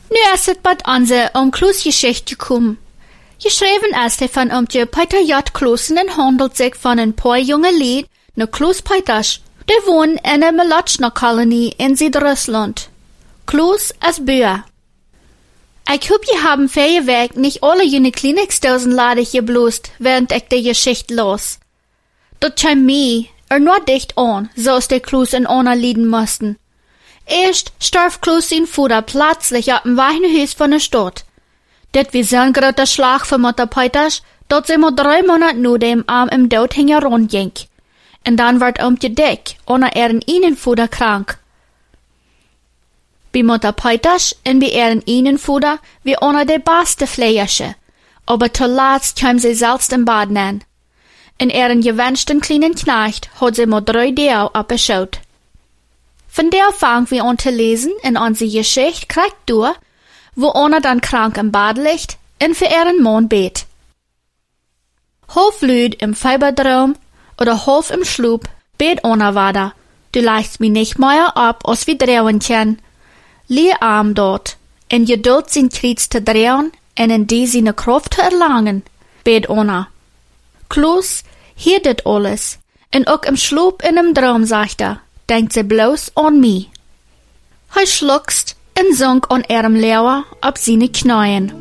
Nu is het bad onze Kloos-geschichte gekomen. Geschreven is hij van de Peter J. Kloosen en handelt zich van een paar jonge lied naar Kloos Peters. Die wonen in een Melatschner-kolonie in Zuid-Rusland. Kloos is buur. Ik hoop je hebben voor werk niet alle jullie kliniekstozen ladig gebloest, während ik de Geschichte las. Dat kwam mij nur dicht aan, zoals de Kloos en Anna lieden moesten. Eerst starf Kloos zijn vader plötzlich op een Waisenhuis van de stad. Dit was zo'n grote slag voor Mutter Peters, dat ze maar 3 Monate na dem im dood hingen rondging. En dan werd Omtje dik, onder ihren vader krank. Bij Mutter Peters en bij ihren vader wie onder de beste Fleische, aber zuletzt kwam sie selbst im Bad an. En ihren gewünschten kleinen Knecht hat sie mal 3 Tage abgeschaut. Von der fangen wir an zu lesen in unsere Geschichte kriegt durch, wo einer dann krank im Bad liegt und für ihren Mann bet. Half lüd im Fiebertraum oder half im Schlaf bet einer weiter. Du leichst mich nicht mehr ab, als wir drehen können. Lie arm dort, in Geduld sein Kreuz zu drehen und in die seine Kraft zu erlangen, bet einer. Kloos hielt dit alles, en ook im Schlaf in im Traum, sagt denkt sie bloß an mich. Hij schluckst en zonk an ihrem Leeuwer op seine Knien.